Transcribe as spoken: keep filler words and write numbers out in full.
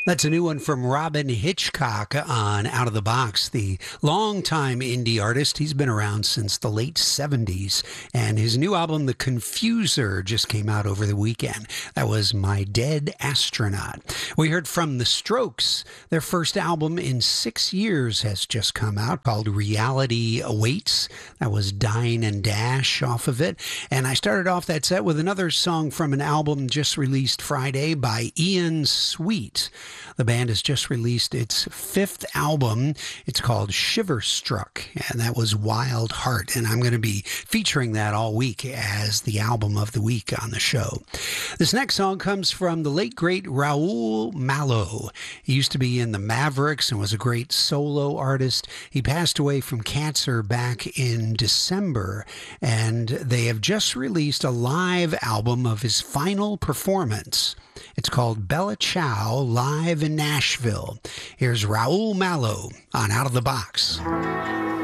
That's a new one from Robin Hitchcock on Out of the Box, the longtime indie artist. He's been around since the late seventies, and his new album, The Confuser, just came out over the weekend. That was My Dead Astronaut. We heard from The Strokes. Their first album in six years has just come out, called Reality Awaits. That was Dine and Dash off of it. And I started off that set with another song from an album just released Friday by Ian Sweet. The band has just released its fifth album. It's called Shiverstruck, and that was Wild Heart. And I'm going to be featuring that all week as the album of the week on the show. This next song comes from the late, great Raul Malo. He used to be in the Mavericks and was a great solo artist. He passed away from cancer back in December, and they have just released a live album of his final performance. It's called Bella Ciao Live in Nashville. Here's Raul Malo on Out of the Box.